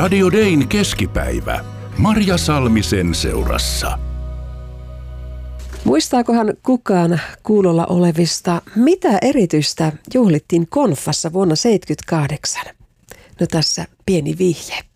Radio Dayn keskipäivä. Marja Salmisen seurassa. Muistaakohan kukaan kuulolla olevista, mitä erityistä juhlittiin konfassa vuonna 1978? No tässä pieni vihje.